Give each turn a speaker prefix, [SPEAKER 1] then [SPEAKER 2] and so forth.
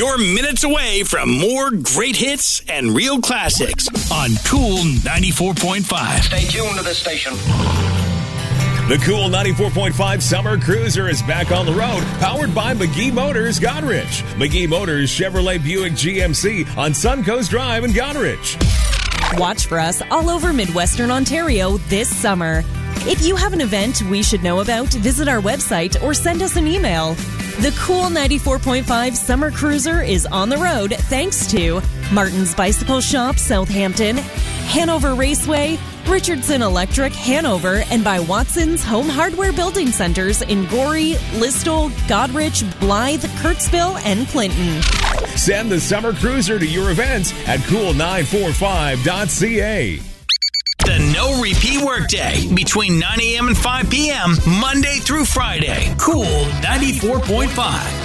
[SPEAKER 1] You're minutes away from more great hits and real classics on Cool 94.5.
[SPEAKER 2] Stay tuned to this station.
[SPEAKER 3] The Cool 94.5 Summer Cruiser is back on the road, powered by McGee Motors, Goderich. McGee Motors Chevrolet Buick GMC on Suncoast Drive in Goderich.
[SPEAKER 4] Watch for us all over Midwestern Ontario this summer. If you have an event we should know about, visit our website or send us an email. The Cool 94.5 Summer Cruiser is on the road thanks to Martin's Bicycle Shop, Southampton, Hanover Raceway, Richardson Electric, Hanover, and by Watson's Home Hardware Building Centers in Gorey, Listowel, Goderich, Blythe, Kirksville, and Clinton.
[SPEAKER 3] Send the Summer Cruiser to your events at cool945.ca.
[SPEAKER 1] The No Repeat Workday between 9 a.m. and 5 p.m. Monday through Friday. Cool 94.5.